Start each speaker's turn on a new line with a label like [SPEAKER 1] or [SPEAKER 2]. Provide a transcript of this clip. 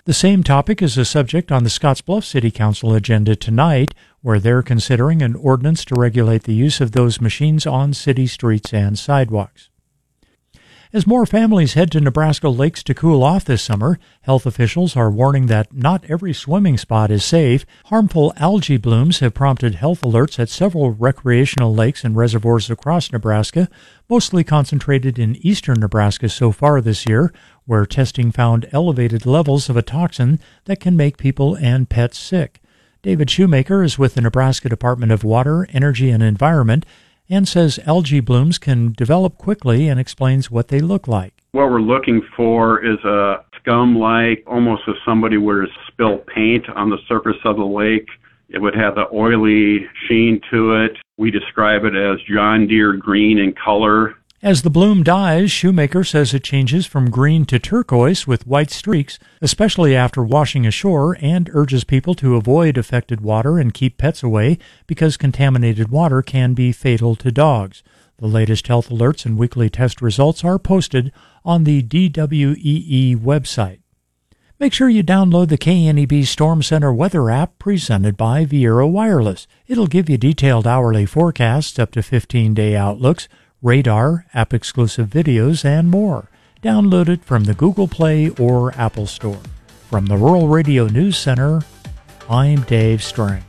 [SPEAKER 1] The same topic is a subject on the Scottsbluff City Council agenda tonight, where they're considering an ordinance to regulate the use of those machines on city streets and sidewalks. As more families head to Nebraska lakes to cool off this summer, health officials are warning that not every swimming spot is safe. Harmful algae blooms have prompted health alerts at several recreational lakes and reservoirs across Nebraska, mostly concentrated in eastern Nebraska so far this year, where testing found elevated levels of a toxin that can make people and pets sick. David Shoemaker is with the Nebraska Department of Water, Energy, and Environment and says algae blooms can develop quickly and explains what they look like.
[SPEAKER 2] What we're looking for is a scum-like, almost as somebody were to spill paint on the surface of the lake. It would have the oily sheen to it. We describe it as John Deere green in color.
[SPEAKER 1] As the bloom dies, Shoemaker says it changes from green to turquoise with white streaks, especially after washing ashore, and urges people to avoid affected water and keep pets away because contaminated water can be fatal to dogs. The latest health alerts and weekly test results are posted on the DWEE website. Make sure you download the KNEB Storm Center weather app presented by Viera Wireless. It'll give you detailed hourly forecasts, up to 15-day outlooks, radar, app-exclusive videos, and more. Download it from the Google Play or Apple Store. From the Rural Radio News Center, I'm Dave Strang.